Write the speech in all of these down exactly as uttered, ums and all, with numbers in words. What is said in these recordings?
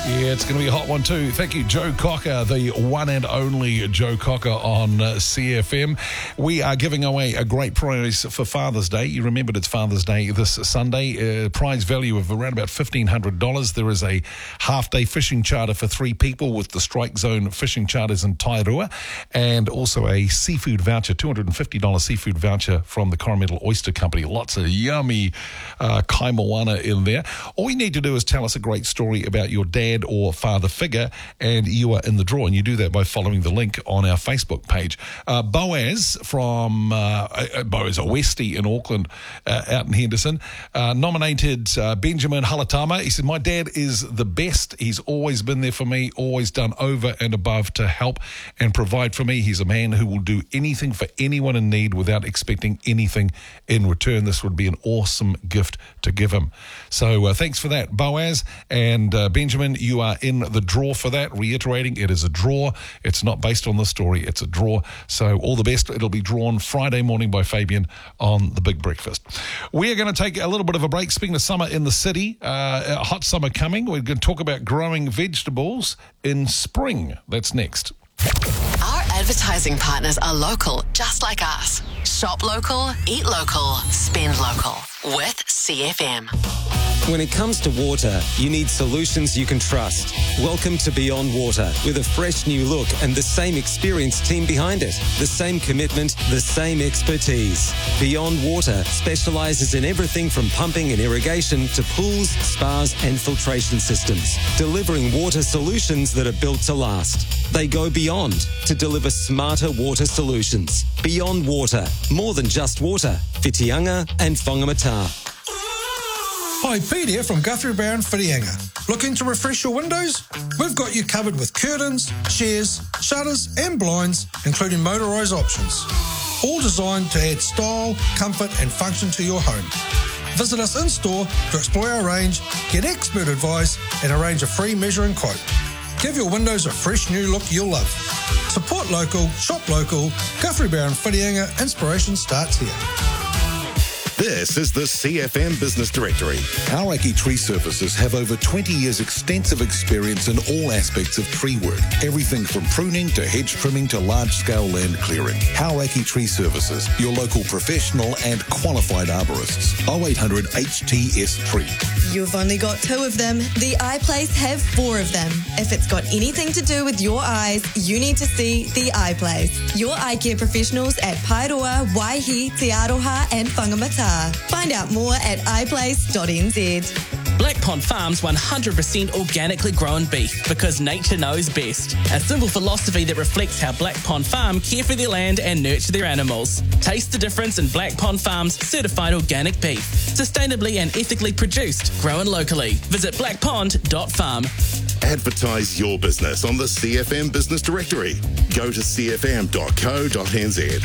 Yeah, it's going to be a hot one too. Thank you, Joe Cocker, the one and only Joe Cocker on uh, C F M. We are giving away a great prize for Father's Day. You remembered it's Father's Day this Sunday. Uh, prize value of around about fifteen hundred dollars. There is a half-day fishing charter for three people with the Strike Zone fishing charters in Tairua, and also a seafood voucher, two hundred fifty dollars seafood voucher from the Coromandel Oyster Company. Lots of yummy uh, kaimoana in there. All you need to do is tell us a great story about your dad or father figure, and you are in the draw. And you do that by following the link on our Facebook page. Uh, Boaz from uh, Boaz, a Westie in Auckland, uh, out in Henderson, uh, nominated uh, Benjamin Halatama. He said, "My dad is the best. He's always been there for me, always done over and above to help and provide for me. He's a man who will do anything for anyone in need without expecting anything in return. This would be an awesome gift to give him." So uh, thanks for that, Boaz. And uh, Benjamin, you are in the draw for that. Reiterating, it is a draw. It's not based on the story. It's a draw. So all the best. It'll be drawn Friday morning by Fabian on The Big Breakfast. We are going to take a little bit of a break. Speaking of summer in the city, uh, a hot summer coming. We're going to talk about growing vegetables in spring. That's next. Our advertising partners are local, just like us. Shop local, eat local, spend local. With C F M. When it comes to water, you need solutions you can trust. Welcome to Beyond Water, with a fresh new look and the same experienced team behind it. The same commitment, the same expertise. Beyond Water specialises in everything from pumping and irrigation to pools, spas and filtration systems, delivering water solutions that are built to last. They go beyond to deliver smarter water solutions. Beyond Water, more than just water. Whitianga and Whangamata. Hi, Pete here from Guthrie Brown Whitianga. Looking to refresh your windows? We've got you covered with curtains, chairs, shutters and blinds, including motorised options. All designed to add style, comfort and function to your home. Visit us in-store to explore our range, get expert advice and arrange a free measuring quote. Give your windows a fresh new look you'll love. Support local, shop local. Guthrie Brown Whitianga. Inspiration starts here. This is the C F M Business Directory. Hauraki Tree Services have over twenty years extensive experience in all aspects of tree work. Everything from pruning to hedge trimming to large-scale land clearing. Hauraki Tree Services, your local professional and qualified arborists. oh eight hundred H T S Tree. You've only got two of them. The Eye Place have four of them. If it's got anything to do with your eyes, you need to see The Eye Place. Your eye care professionals at Paeroa, Waihi, Te Aroha and Whangamata. Find out more at i place dot n z. Black Pond Farms one hundred percent organically grown beef, because nature knows best. A simple philosophy that reflects how Black Pond Farm care for their land and nurture their animals. Taste the difference in Black Pond Farm's certified organic beef. Sustainably and ethically produced, grown locally. Visit black pond dot farm. Advertise your business on the C F M Business Directory. Go to c f m dot co dot n z.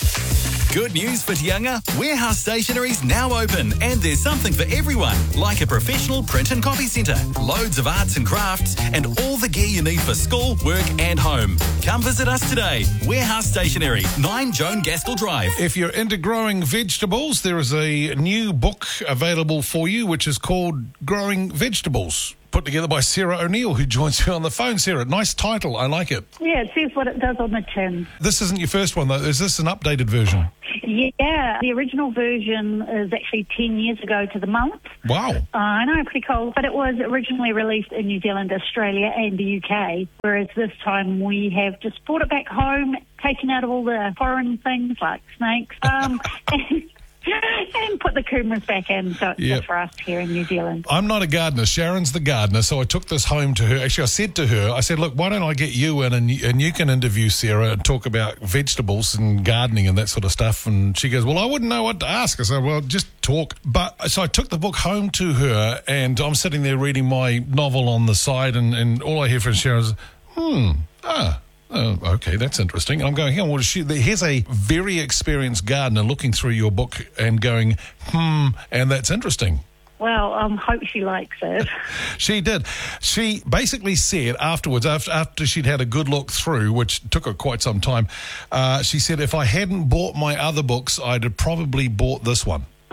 Good news for Whitianga. Warehouse Stationery's now open, and there's something for everyone, like a professional print and copy centre, loads of arts and crafts, and all the gear you need for school, work and home. Come visit us today. Warehouse Stationery, nine Joan Gaskell Drive. If you're into growing vegetables, there is a new book available for you, which is called Growing Vegetables, put together by Sarah O'Neill, who joins me on the phone. Sarah, nice title. I like it. Yeah, it says what it does on the tin. This isn't your first one, though. Is this an updated version? Yeah, the original version is actually ten years ago to the month. Wow. Uh, I know, pretty cool. But it was originally released in New Zealand, Australia and the U K, whereas this time we have just brought it back home, taken out all the foreign things like snakes, um, and, and put the kumaras back in, so it's Yep. just for us here in New Zealand. I'm not a gardener. Sharon's the gardener, so I took this home to her. Actually, I said to her, I said, look, why don't I get you in and, and you can interview Sarah and talk about vegetables and gardening and that sort of stuff. And she goes, well, I wouldn't know what to ask. I said, well, just talk. But so I took the book home to her, and I'm sitting there reading my novel on the side, and, and all I hear from Sharon is, hmm, ah. Oh, okay, that's interesting. I'm going, well, she, here's a very experienced gardener looking through your book and going, hmm, and that's interesting. Well, I um, hope she likes it. She did. She basically said afterwards, after, after she'd had a good look through, which took her quite some time, uh, she said, if I hadn't bought my other books, I'd have probably bought this one.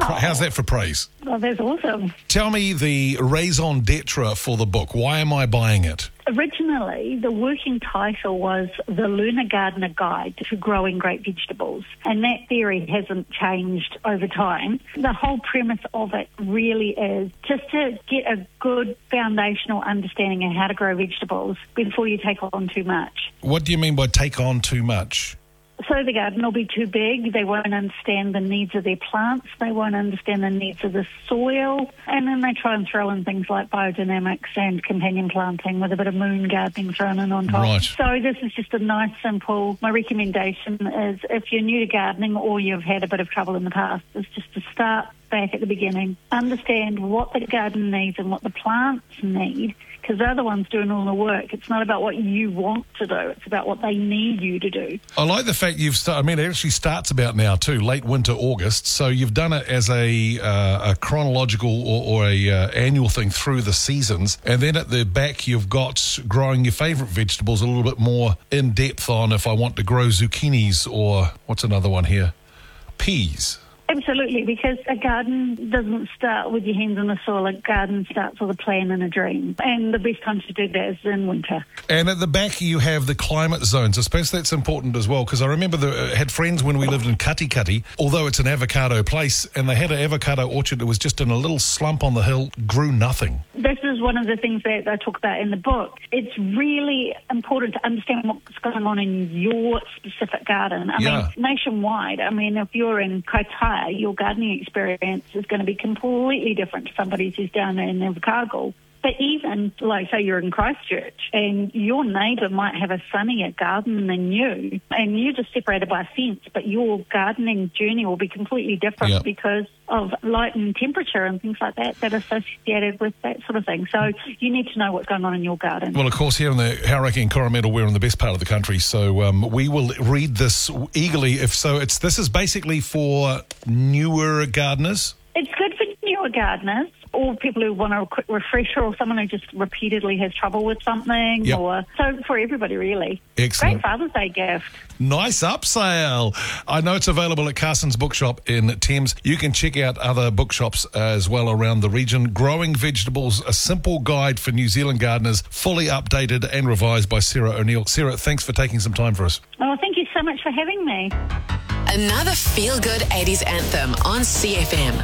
pra- how's that for praise? Oh, that's awesome. Tell me the raison d'etre for the book. Why am I buying it? Originally, the working title was The Learner Gardener Guide to Growing Great Vegetables, and that theory hasn't changed over time. The whole premise of it really is just to get a good foundational understanding of how to grow vegetables before you take on too much. What do you mean by take on too much? So the garden will be too big, they won't understand the needs of their plants, they won't understand the needs of the soil, and then they try and throw in things like biodynamics and companion planting with a bit of moon gardening thrown in on top. Right. So this is just a nice, simple, my recommendation is if you're new to gardening or you've had a bit of trouble in the past, is just to start back at the beginning, understand what the garden needs and what the plants need, because they're the ones doing all the work. It's not about what you want to do, it's about what they need you to do. I like the fact you've started, I mean, it actually starts about now too, late winter, August, so you've done it as a, uh, a chronological or, or a uh, annual thing through the seasons, and then at the back you've got growing your favourite vegetables a little bit more in depth on if I want to grow zucchinis or, what's another one here? Peas. Absolutely, because a garden doesn't start with your hands in the soil. A garden starts with a plan and a dream. And the best time to do that is in winter. And at the back you have the climate zones. I suppose that's important as well, because I remember the, uh, had friends when we lived in Katikati, although it's an avocado place, and they had an avocado orchard that was just in a little slump on the hill, grew nothing. This is one of the things that I talk about in the book. It's really important to understand what's going on in your specific garden. I Yeah. mean, nationwide, I mean, if you're in Kaitaia, your gardening experience is going to be completely different to somebody who's down in Invercargill. But even, like, say you're in Christchurch and your neighbour might have a sunnier garden than you, and you're just separated by a fence, but your gardening journey will be completely different Yep. because of light and temperature and things like that that are associated with that sort of thing. So you need to know what's going on in your garden. Well, of course, here in the Hauraki and Coromandel, we're in the best part of the country, so um, we will read this eagerly. If so, it's this is basically for newer gardeners. It's good for newer gardeners or people who want a quick refresher or someone who just repeatedly has trouble with something. Yep. Or so for everybody, really. Excellent. Great Father's Day gift. Nice upsale. I know it's available at Carson's Bookshop in Thames. You can check out other bookshops as well around the region. Growing Vegetables, a simple guide for New Zealand gardeners, fully updated and revised by Sarah O'Neill. Sarah, thanks for taking some time for us. Oh, thank you so much for having me. Another feel-good eighties anthem on C F M.